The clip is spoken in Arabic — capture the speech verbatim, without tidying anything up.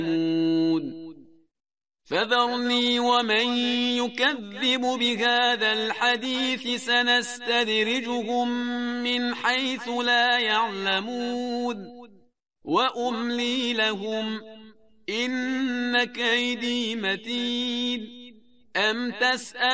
فذرني ومن يكذب بهذا الحديث سنستدرجهم من حيث لا يعلمون وأملي لهم إن كيدي متين. أم تسأل